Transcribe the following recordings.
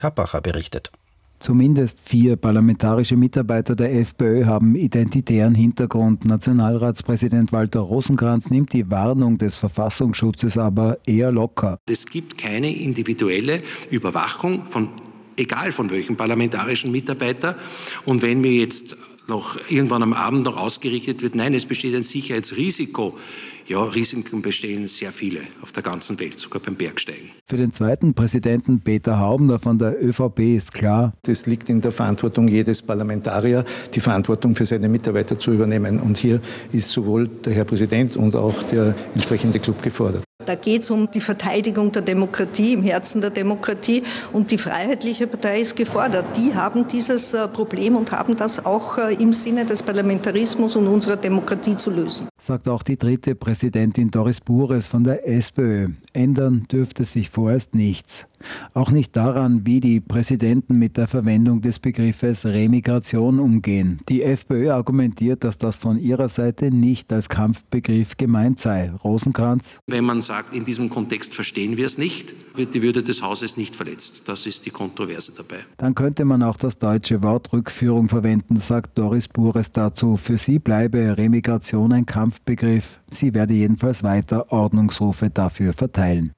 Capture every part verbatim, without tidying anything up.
Kappacher berichtet. Zumindest vier parlamentarische Mitarbeiter der FPÖ haben identitären Hintergrund. Nationalratspräsident Walter Rosenkranz nimmt die Warnung des Verfassungsschutzes aber eher locker. Es gibt keine individuelle Überwachung von egal von welchem parlamentarischen Mitarbeiter. Und wenn mir jetzt noch irgendwann am Abend noch ausgerichtet wird, nein, es besteht ein Sicherheitsrisiko. Ja, Risiken bestehen sehr viele auf der ganzen Welt, sogar beim Bergsteigen. Für den zweiten Präsidenten Peter Haubner von der ÖVP ist klar: Es liegt in der Verantwortung jedes Parlamentarier, die Verantwortung für seine Mitarbeiter zu übernehmen. Und hier ist sowohl der Herr Präsident und auch der entsprechende Club gefordert. Da geht es um die Verteidigung der Demokratie, im Herzen der Demokratie. Und die Freiheitliche Partei ist gefordert. Die haben dieses Problem und haben das auch im Sinne des Parlamentarismus und unserer Demokratie zu lösen. Sagt auch die dritte Präsidentin Doris Bures von der SPÖ. Ändern dürfte sich vorerst nichts. Auch nicht daran, wie die Präsidenten mit der Verwendung des Begriffes Remigration umgehen. Die FPÖ argumentiert, dass das von ihrer Seite nicht als Kampfbegriff gemeint sei. Rosenkranz: Wenn man sagt, in diesem Kontext verstehen wir es nicht, wird die Würde des Hauses nicht verletzt. Das ist die Kontroverse dabei. Dann könnte man auch das deutsche Wort Rückführung verwenden, sagt Doris Bures dazu. Für sie bleibe Remigration ein Kampfbegriff. Sie werde jedenfalls weiter Ordnungsrufe dafür verteilen.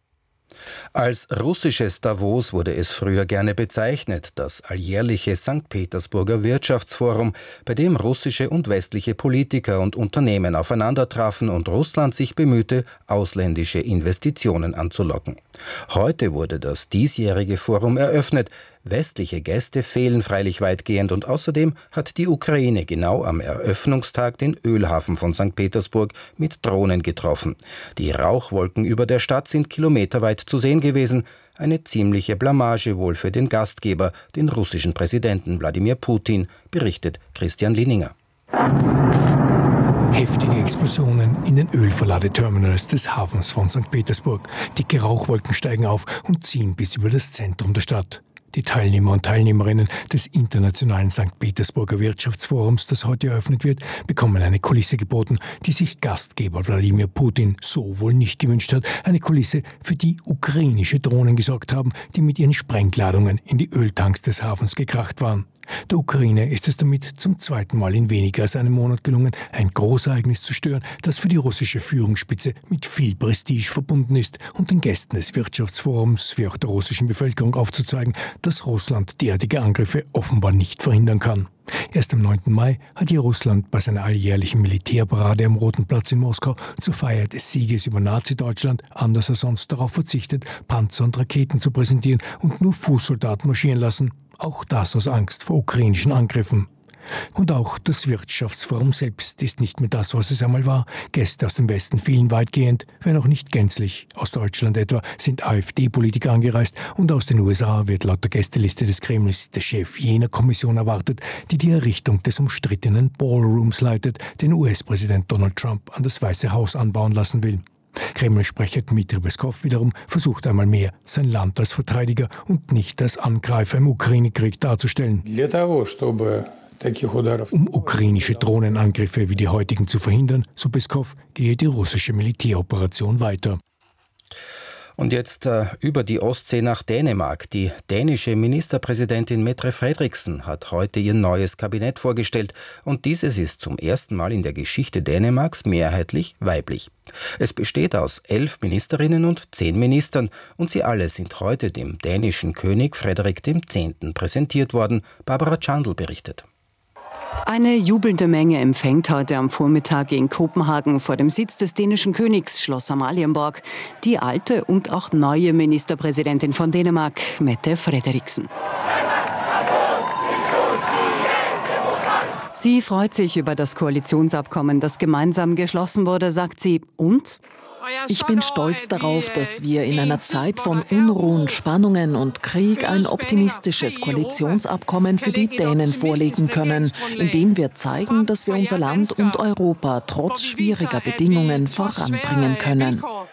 Als russisches Davos wurde es früher gerne bezeichnet, das alljährliche Sankt Petersburger Wirtschaftsforum, bei dem russische und westliche Politiker und Unternehmen aufeinandertrafen und Russland sich bemühte, ausländische Investitionen anzulocken. Heute wurde das diesjährige Forum eröffnet. Westliche Gäste fehlen freilich weitgehend und außerdem hat die Ukraine genau am Eröffnungstag den Ölhafen von Sankt Petersburg mit Drohnen getroffen. Die Rauchwolken über der Stadt sind kilometerweit zu sehen gewesen. Eine ziemliche Blamage wohl für den Gastgeber, den russischen Präsidenten Wladimir Putin, berichtet Christian Lininger. Heftige Explosionen in den Ölverladeterminals des Hafens von Sankt Petersburg. Dicke Rauchwolken steigen auf und ziehen bis über das Zentrum der Stadt. Die Teilnehmer und Teilnehmerinnen des internationalen Sankt Petersburger Wirtschaftsforums, das heute eröffnet wird, bekommen eine Kulisse geboten, die sich Gastgeber Wladimir Putin so wohl nicht gewünscht hat. Eine Kulisse, für die ukrainische Drohnen gesorgt haben, die mit ihren Sprengladungen in die Öltanks des Hafens gekracht waren. Der Ukraine ist es damit zum zweiten Mal in weniger als einem Monat gelungen, ein Großereignis zu stören, das für die russische Führungsspitze mit viel Prestige verbunden ist und den Gästen des Wirtschaftsforums wie auch der russischen Bevölkerung aufzuzeigen, dass Russland derartige Angriffe offenbar nicht verhindern kann. Erst am neunten Mai hat hier Russland bei seiner alljährlichen Militärparade am Roten Platz in Moskau zur Feier des Sieges über Nazi-Deutschland anders als sonst darauf verzichtet, Panzer und Raketen zu präsentieren und nur Fußsoldaten marschieren lassen. Auch das aus Angst vor ukrainischen Angriffen. Und auch das Wirtschaftsforum selbst ist nicht mehr das, was es einmal war. Gäste aus dem Westen fehlen weitgehend, wenn auch nicht gänzlich. Aus Deutschland etwa sind AfD-Politiker angereist und aus den U S A wird laut der Gästeliste des Kremls der Chef jener Kommission erwartet, die die Errichtung des umstrittenen Ballrooms leitet, den U S-Präsident Donald Trump an das Weiße Haus anbauen lassen will. Kreml-Sprecher Dmitri Peskov wiederum versucht einmal mehr, sein Land als Verteidiger und nicht als Angreifer im Ukraine-Krieg darzustellen. Um ukrainische Drohnenangriffe wie die heutigen zu verhindern, so Peskov, gehe die russische Militäroperation weiter. Und jetzt äh, über die Ostsee nach Dänemark. Die dänische Ministerpräsidentin Mette Frederiksen hat heute ihr neues Kabinett vorgestellt und dieses ist zum ersten Mal in der Geschichte Dänemarks mehrheitlich weiblich. Es besteht aus elf Ministerinnen und zehn Ministern und sie alle sind heute dem dänischen König Frederik der Zehnte präsentiert worden. Barbara Chandl berichtet. Eine jubelnde Menge empfängt heute am Vormittag in Kopenhagen vor dem Sitz des dänischen Königs Schloss Amalienborg die alte und auch neue Ministerpräsidentin von Dänemark, Mette Frederiksen. Sie freut sich über das Koalitionsabkommen, das gemeinsam geschlossen wurde, sagt sie. Und? Ich bin stolz darauf, dass wir in einer Zeit von Unruhen, Spannungen und Krieg ein optimistisches Koalitionsabkommen für die Dänen vorlegen können, indem wir zeigen, dass wir unser Land und Europa trotz schwieriger Bedingungen voranbringen können.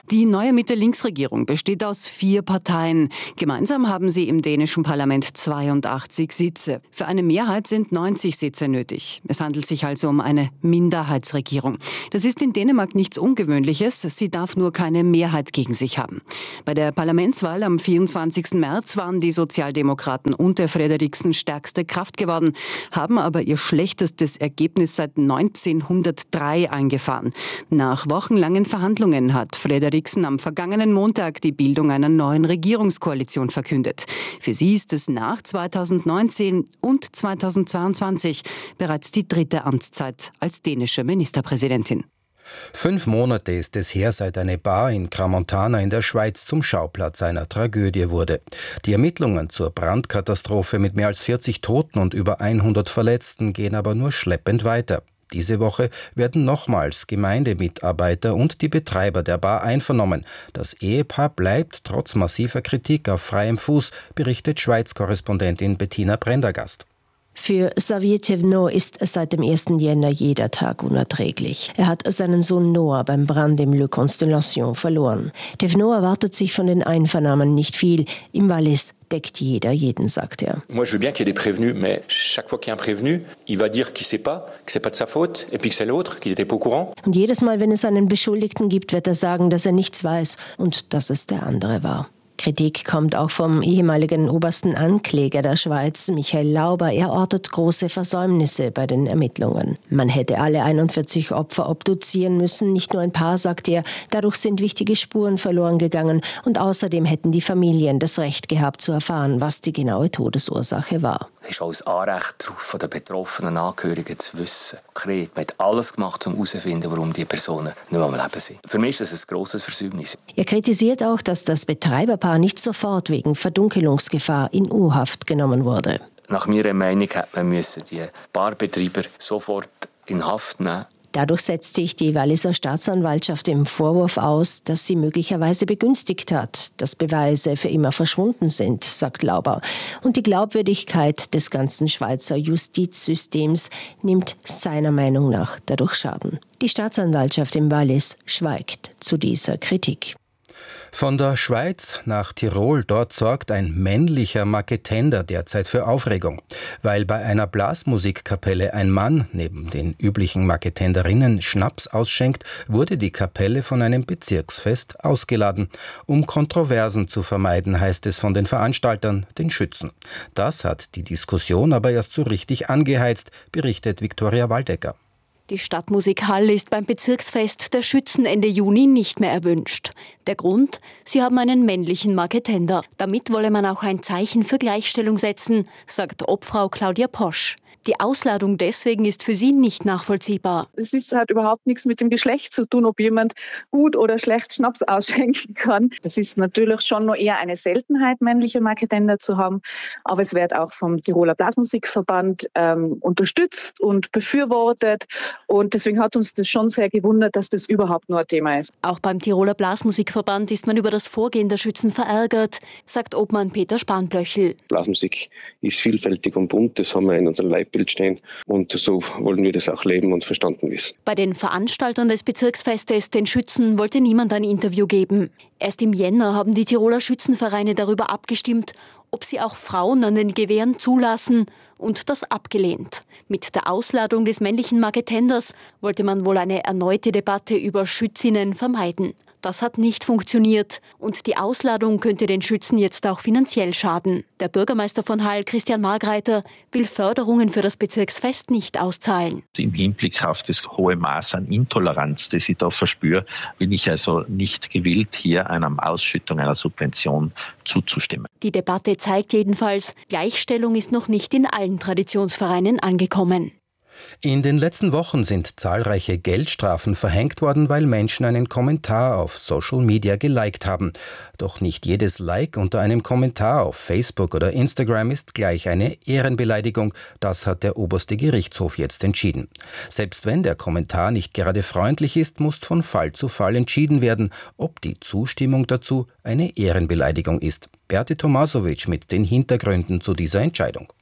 Die neue Mitte-Links-Regierung besteht aus vier Parteien. Gemeinsam haben sie im dänischen Parlament zweiundachtzig Sitze. Für eine Mehrheit sind neunzig Sitze nötig. Es handelt sich also um eine Minderheitsregierung. Das ist in Dänemark nichts Ungewöhnliches. Sie darf nur keine Mehrheit gegen sich haben. Bei der Parlamentswahl am vierundzwanzigsten März waren die Sozialdemokraten unter Frederiksen stärkste Kraft geworden, haben aber ihr schlechtestes Ergebnis seit neunzehnhundertdrei eingefahren. Nach wochenlangen Verhandlungen hat Frederiksen am vergangenen Montag die Bildung einer neuen Regierungskoalition verkündet. Für sie ist es nach zweitausendneunzehn und zweitausendzweiundzwanzig bereits die dritte Amtszeit als dänische Ministerpräsidentin. Fünf Monate ist es her, seit eine Bar in Crans-Montana in der Schweiz zum Schauplatz einer Tragödie wurde. Die Ermittlungen zur Brandkatastrophe mit mehr als vierzig Toten und über hundert Verletzten gehen aber nur schleppend weiter. Diese Woche werden nochmals Gemeindemitarbeiter und die Betreiber der Bar einvernommen. Das Ehepaar bleibt trotz massiver Kritik auf freiem Fuß, berichtet Schweiz-Korrespondentin Bettina Prendergast. Für Xavier Thévenot ist seit dem ersten Jänner jeder Tag unerträglich. Er hat seinen Sohn Noah beim Brand im Le Constellation verloren. Thévenot erwartet sich von den Einvernahmen nicht viel. Im Wallis deckt jeder jeden, sagt er. Moi, je veux bien qu'il y ait des prévenus, mais chaque fois qu'il y a un prévenu, il va dire qu'il sait pas, que c'est pas de sa faute, et puis que c'est l'autre, qu'il était pas au courant. Und jedes Mal, wenn es einen Beschuldigten gibt, wird er sagen, dass er nichts weiß und dass es der andere war. Kritik kommt auch vom ehemaligen obersten Ankläger der Schweiz, Michael Lauber. Er ortet große Versäumnisse bei den Ermittlungen. Man hätte alle einundvierzig Opfer obduzieren müssen, nicht nur ein paar, sagt er. Dadurch sind wichtige Spuren verloren gegangen und außerdem hätten die Familien das Recht gehabt zu erfahren, was die genaue Todesursache war. Es ist auch ein Anrecht darauf, von den betroffenen Angehörigen zu wissen. Konkret, man hat alles gemacht, um herauszufinden, warum die Personen nicht mehr am Leben sind. Für mich ist das ein grosses Versäumnis. Er kritisiert auch, dass das Betreiberpaar nicht sofort wegen Verdunkelungsgefahr in U-Haft genommen wurde. Nach meiner Meinung hätte man müssen die Barbetreiber sofort in Haft nehmen. Dadurch setzt sich die Walliser Staatsanwaltschaft im Vorwurf aus, dass sie möglicherweise begünstigt hat, dass Beweise für immer verschwunden sind, sagt Lauber. Und die Glaubwürdigkeit des ganzen Schweizer Justizsystems nimmt seiner Meinung nach dadurch Schaden. Die Staatsanwaltschaft im Wallis schweigt zu dieser Kritik. Von der Schweiz nach Tirol, dort sorgt ein männlicher Marketender derzeit für Aufregung. Weil bei einer Blasmusikkapelle ein Mann neben den üblichen Marketenderinnen Schnaps ausschenkt, wurde die Kapelle von einem Bezirksfest ausgeladen. Um Kontroversen zu vermeiden, heißt es von den Veranstaltern, den Schützen. Das hat die Diskussion aber erst so richtig angeheizt, berichtet Viktoria Waldecker. Die Stadtmusikhalle ist beim Bezirksfest der Schützen Ende Juni nicht mehr erwünscht. Der Grund? Sie haben einen männlichen Marketender. Damit wolle man auch ein Zeichen für Gleichstellung setzen, sagt Obfrau Claudia Posch. Die Ausladung deswegen ist für sie nicht nachvollziehbar. Es ist halt überhaupt nichts mit dem Geschlecht zu tun, ob jemand gut oder schlecht Schnaps ausschenken kann. Das ist natürlich schon noch eher eine Seltenheit, männliche Marketender zu haben. Aber es wird auch vom Tiroler Blasmusikverband ähm, unterstützt und befürwortet. Und deswegen hat uns das schon sehr gewundert, dass das überhaupt nur ein Thema ist. Auch beim Tiroler Blasmusikverband ist man über das Vorgehen der Schützen verärgert, sagt Obmann Peter Spanblöchel. Blasmusik ist vielfältig und bunt, das haben wir in unserem Leitbild stehen und so wollen wir das auch leben und verstanden wissen. Bei den Veranstaltern des Bezirksfestes, den Schützen, wollte niemand ein Interview geben. Erst im Jänner haben die Tiroler Schützenvereine darüber abgestimmt, ob sie auch Frauen an den Gewehren zulassen und das abgelehnt. Mit der Ausladung des männlichen Marketenders wollte man wohl eine erneute Debatte über Schützinnen vermeiden. Das hat nicht funktioniert und die Ausladung könnte den Schützen jetzt auch finanziell schaden. Der Bürgermeister von Hall, Christian Margreiter, will Förderungen für das Bezirksfest nicht auszahlen. Im Hinblick auf das hohe Maß an Intoleranz, das ich da verspüre, bin ich also nicht gewillt, hier einer Ausschüttung einer Subvention zuzustimmen. Die Debatte zeigt jedenfalls, Gleichstellung ist noch nicht in allen Traditionsvereinen angekommen. In den letzten Wochen sind zahlreiche Geldstrafen verhängt worden, weil Menschen einen Kommentar auf Social Media geliked haben. Doch nicht jedes Like unter einem Kommentar auf Facebook oder Instagram ist gleich eine Ehrenbeleidigung. Das hat der oberste Gerichtshof jetzt entschieden. Selbst wenn der Kommentar nicht gerade freundlich ist, muss von Fall zu Fall entschieden werden, ob die Zustimmung dazu eine Ehrenbeleidigung ist. Berti Tomasovic mit den Hintergründen zu dieser Entscheidung.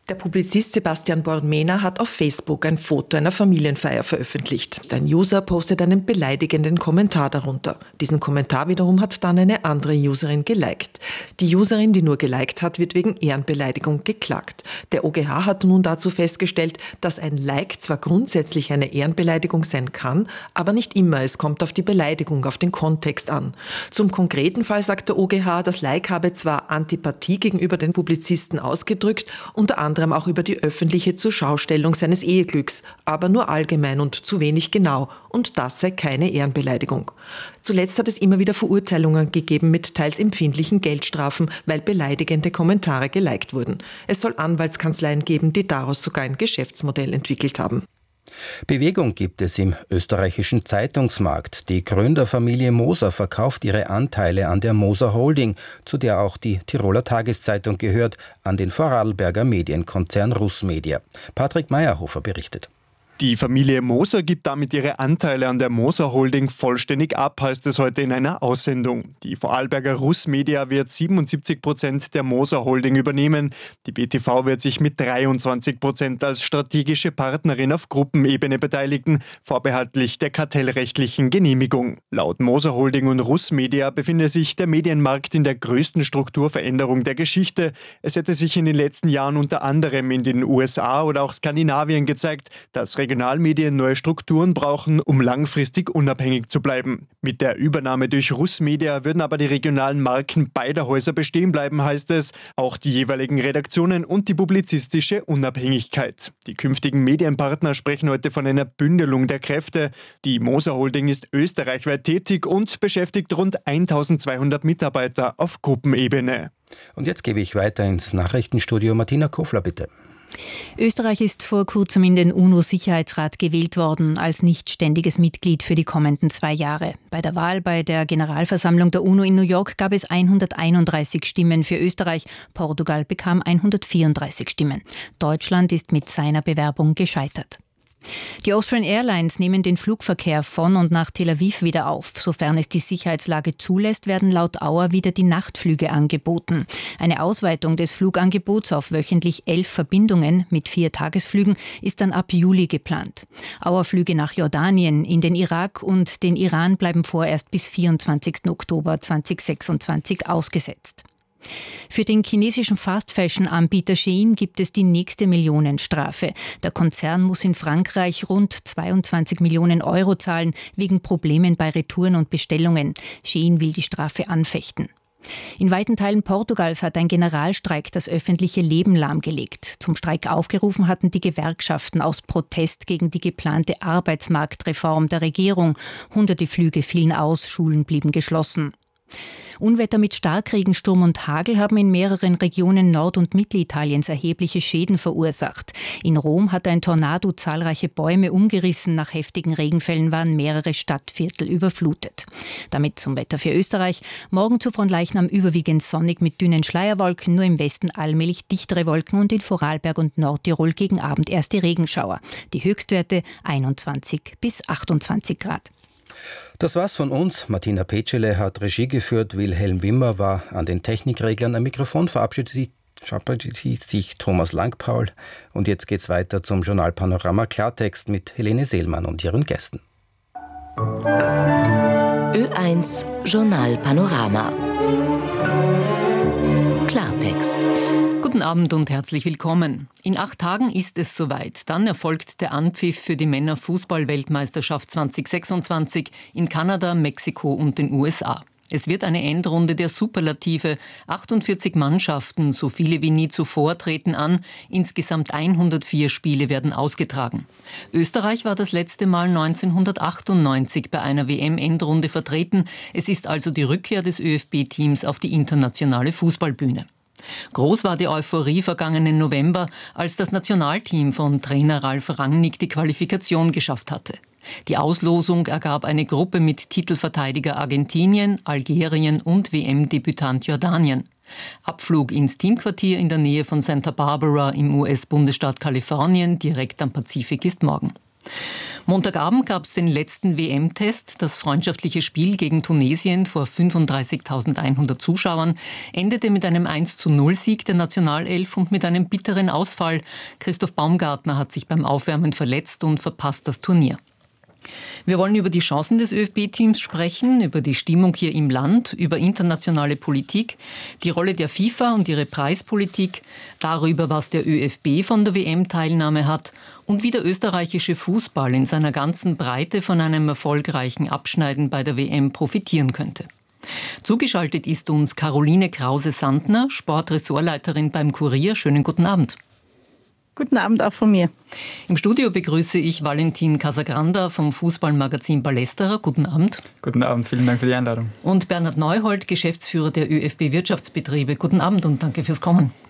Der Publizist Sebastian Born-Mehner hat auf Facebook ein Foto einer Familienfeier veröffentlicht. Ein User postet einen beleidigenden Kommentar darunter. Diesen Kommentar wiederum hat dann eine andere Userin geliked. Die Userin, die nur geliked hat, wird wegen Ehrenbeleidigung geklagt. Der O G H hat nun dazu festgestellt, dass ein Like zwar grundsätzlich eine Ehrenbeleidigung sein kann, aber nicht immer. Es kommt auf die Beleidigung, auf den Kontext an. Zum konkreten Fall sagt der O G H, das Like habe zwar Antipathie gegenüber den Publizisten ausgedrückt, unter anderem auch über die öffentliche Zurschaustellung seines Eheglücks, aber nur allgemein und zu wenig genau, und das sei keine Ehrenbeleidigung. Zuletzt hat es immer wieder Verurteilungen gegeben mit teils empfindlichen Geldstrafen, weil beleidigende Kommentare geliked wurden. Es soll Anwaltskanzleien geben, die daraus sogar ein Geschäftsmodell entwickelt haben. Bewegung gibt es im österreichischen Zeitungsmarkt. Die Gründerfamilie Moser verkauft ihre Anteile an der Moser Holding, zu der auch die Tiroler Tageszeitung gehört, an den Vorarlberger Medienkonzern Russmedia. Patrick Meyerhofer berichtet. Die Familie Moser gibt damit ihre Anteile an der Moser Holding vollständig ab, heißt es heute in einer Aussendung. Die Vorarlberger Russmedia wird siebenundsiebzig Prozent der Moser Holding übernehmen. Die B T V wird sich mit dreiundzwanzig Prozent als strategische Partnerin auf Gruppenebene beteiligen, vorbehaltlich der kartellrechtlichen Genehmigung. Laut Moser Holding und Russmedia befinde sich der Medienmarkt in der größten Strukturveränderung der Geschichte. Es hätte sich in den letzten Jahren unter anderem in den U S A oder auch Skandinavien gezeigt, dass Regionalmedien neue Strukturen brauchen, um langfristig unabhängig zu bleiben. Mit der Übernahme durch Russmedia würden aber die regionalen Marken beider Häuser bestehen bleiben, heißt es, auch die jeweiligen Redaktionen und die publizistische Unabhängigkeit. Die künftigen Medienpartner sprechen heute von einer Bündelung der Kräfte. Die Moser Holding ist österreichweit tätig und beschäftigt rund eintausendzweihundert Mitarbeiter auf Gruppenebene. Und jetzt gebe ich weiter ins Nachrichtenstudio. Martina Kofler, bitte. Österreich ist vor kurzem in den UNO-Sicherheitsrat gewählt worden als nicht ständiges Mitglied für die kommenden zwei Jahre. Bei der Wahl bei der Generalversammlung der UNO in New York gab es hunderteinunddreißig Stimmen für Österreich. Portugal bekam hundertvierunddreißig Stimmen. Deutschland ist mit seiner Bewerbung gescheitert. Die Austrian Airlines nehmen den Flugverkehr von und nach Tel Aviv wieder auf. Sofern es die Sicherheitslage zulässt, werden laut Auer wieder die Nachtflüge angeboten. Eine Ausweitung des Flugangebots auf wöchentlich elf Verbindungen mit vier Tagesflügen ist dann ab Juli geplant. Auer-Flüge nach Jordanien, in den Irak und den Iran bleiben vorerst bis vierundzwanzigsten Oktober zweitausendsechsundzwanzig ausgesetzt. Für den chinesischen Fast-Fashion-Anbieter Shein gibt es die nächste Millionenstrafe. Der Konzern muss in Frankreich rund zweiundzwanzig Millionen Euro zahlen, wegen Problemen bei Retouren und Bestellungen. Shein will die Strafe anfechten. In weiten Teilen Portugals hat ein Generalstreik das öffentliche Leben lahmgelegt. Zum Streik aufgerufen hatten die Gewerkschaften aus Protest gegen die geplante Arbeitsmarktreform der Regierung. Hunderte Flüge fielen aus, Schulen blieben geschlossen. Unwetter mit Starkregen, Sturm und Hagel haben in mehreren Regionen Nord- und Mittelitaliens erhebliche Schäden verursacht. In Rom hat ein Tornado zahlreiche Bäume umgerissen. Nach heftigen Regenfällen waren mehrere Stadtviertel überflutet. Damit zum Wetter für Österreich. Morgen zu Fronleichnam überwiegend sonnig mit dünnen Schleierwolken, nur im Westen allmählich dichtere Wolken und in Vorarlberg und Nordtirol gegen Abend erste Regenschauer. Die Höchstwerte einundzwanzig bis achtundzwanzig Grad. Das war's von uns. Martina Petschele hat Regie geführt, Wilhelm Wimmer war an den Technikreglern. Am Mikrofon verabschiedet sich, verabschiedet sich Thomas Langpaul. Und jetzt geht's weiter zum Journal Panorama Klartext mit Helene Seelmann und ihren Gästen. Ö eins Journal Panorama Klartext. Guten Abend und herzlich willkommen. In acht Tagen ist es soweit. Dann erfolgt der Anpfiff für die Männer-Fußball-Weltmeisterschaft zweitausendsechsundzwanzig in Kanada, Mexiko und den U S A. Es wird eine Endrunde der Superlative. achtundvierzig Mannschaften, so viele wie nie zuvor, treten an. Insgesamt hundertvier Spiele werden ausgetragen. Österreich war das letzte Mal neunzehnhundertachtundneunzig bei einer W M-Endrunde vertreten. Es ist also die Rückkehr des ÖFB-Teams auf die internationale Fußballbühne. Groß war die Euphorie vergangenen November, als das Nationalteam von Trainer Ralf Rangnick die Qualifikation geschafft hatte. Die Auslosung ergab eine Gruppe mit Titelverteidiger Argentinien, Algerien und W M-Debütant Jordanien. Abflug ins Teamquartier in der Nähe von Santa Barbara im U S-Bundesstaat Kalifornien, direkt am Pazifik, ist morgen. Montagabend gab es den letzten W M-Test. Das freundschaftliche Spiel gegen Tunesien vor fünfunddreißigtausendeinhundert Zuschauern endete mit einem eins zu null Sieg der Nationalelf und mit einem bitteren Ausfall. Christoph Baumgartner hat sich beim Aufwärmen verletzt und verpasst das Turnier. Wir wollen über die Chancen des ÖFB-Teams sprechen, über die Stimmung hier im Land, über internationale Politik, die Rolle der FIFA und ihre Preispolitik, darüber, was der ÖFB von der W M-Teilnahme hat und wie der österreichische Fußball in seiner ganzen Breite von einem erfolgreichen Abschneiden bei der W M profitieren könnte. Zugeschaltet ist uns Caroline Krause-Sandner, Sportressortleiterin beim Kurier. Schönen guten Abend. Guten Abend auch von mir. Im Studio begrüße ich Valentin Casagranda vom Fußballmagazin Ballesterer. Guten Abend. Guten Abend, vielen Dank für die Einladung. Und Bernhard Neuhold, Geschäftsführer der ÖFB Wirtschaftsbetriebe. Guten Abend und danke fürs Kommen.